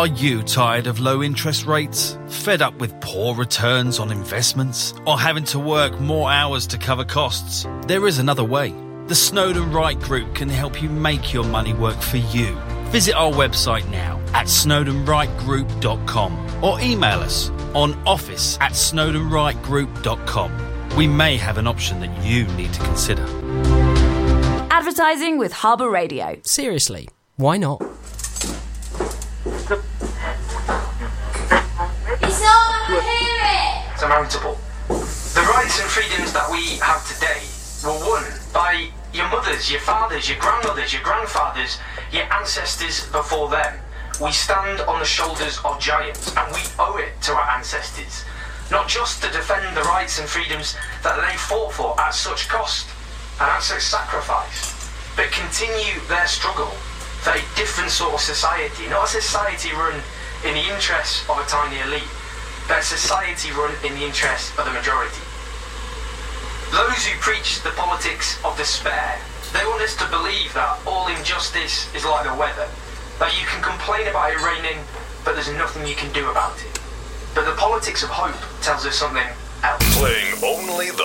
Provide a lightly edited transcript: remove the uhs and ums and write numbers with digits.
Are you tired of low interest rates? Fed up with poor returns on investments? Or having to work more hours to cover costs? There is another way. The Snowden Wright Group can help you make your money work for you. Visit our website now at snowdenwrightgroup.com or email us on office@snowdenwrightgroup.com. We may have an option that you need to consider. Advertising with Harbour Radio. Seriously, why not? It's all here! It's unmountable. The rights and freedoms that we have today were won by your mothers, your fathers, your grandmothers, your grandfathers, your ancestors before them. We stand on the shoulders of giants, and we owe it to our ancestors, not just to defend the rights and freedoms that they fought for at such cost and at such sacrifice, but continue their struggle for a different sort of society, not a society run in the interests of a tiny elite, but a society run in the interests of the majority. Those who preach the politics of despair, they want us to believe that all injustice is like the weather, that you can complain about it raining, but there's nothing you can do about it. But the politics of hope tells us something else. Playing only the